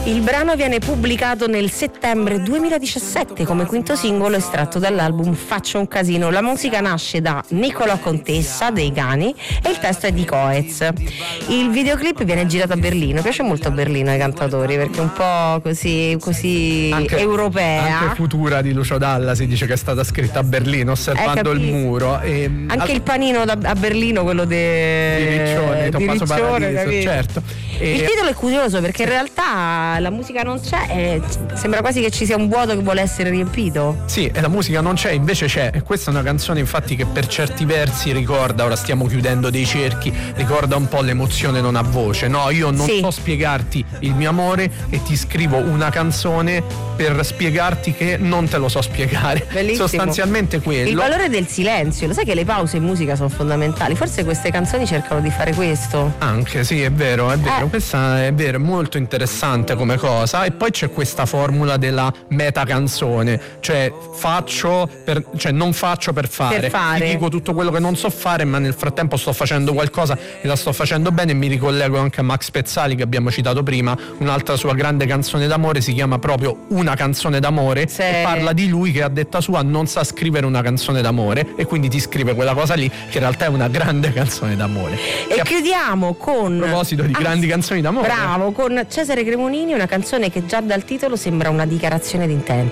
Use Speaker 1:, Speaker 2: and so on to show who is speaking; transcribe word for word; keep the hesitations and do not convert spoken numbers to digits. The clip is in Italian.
Speaker 1: Il brano viene pubblicato nel settembre duemiladiciassette come quinto singolo estratto dall'album Faccio un casino. La musica nasce da Nicolò Contessa dei Cani e il testo è di Coez. Il videoclip viene girato a Berlino. Piace molto a Berlino ai cantatori perché è un po' così, così
Speaker 2: anche,
Speaker 1: europea.
Speaker 2: Anche Futura di Lucio Dalla si dice che è stata scritta a Berlino osservando il muro. E,
Speaker 1: anche al... il panino da, a Berlino, quello de...
Speaker 2: di Riccione,
Speaker 1: di Riccione,
Speaker 2: Paradiso, certo. E...
Speaker 1: il titolo è curioso perché in realtà la musica non c'è e sembra quasi che ci sia un vuoto che vuole essere riempito.
Speaker 2: Sì, e la musica non c'è, invece c'è. E questa è una canzone infatti che per certi versi ricorda, ora stiamo chiudendo dei cerchi, ricorda un po' l'emozione non ha voce. No, io non
Speaker 1: sì.
Speaker 2: so spiegarti il mio amore e ti scrivo una canzone per spiegarti che non te lo so spiegare.
Speaker 1: Bellissimo.
Speaker 2: Sostanzialmente quello.
Speaker 1: Il valore del silenzio, lo sai che le pause in musica sono fondamentali, forse queste canzoni cercano di fare questo.
Speaker 2: Anche sì, è vero, è vero,
Speaker 1: eh.
Speaker 2: questa è vero, è molto interessante come cosa. E poi c'è questa formula della meta canzone, cioè faccio per, cioè non faccio per fare.
Speaker 1: per fare.
Speaker 2: Ti dico tutto quello che non so fare, ma nel frattempo sto facendo qualcosa e la sto facendo bene. E mi ricollego anche a Max Pezzali che abbiamo citato prima, un'altra sua grande canzone d'amore si chiama proprio Una canzone d'amore,
Speaker 1: sì.
Speaker 2: e parla di lui che a detta sua non sa scrivere una canzone d'amore e quindi ti scrive quella cosa lì che in realtà è una grande canzone d'amore.
Speaker 1: E chiudiamo con,
Speaker 2: a proposito di
Speaker 1: ah,
Speaker 2: grandi canzoni d'amore,
Speaker 1: bravo, con Cesare Cremonini, una canzone che già dal titolo sembra una dichiarazione di intenti.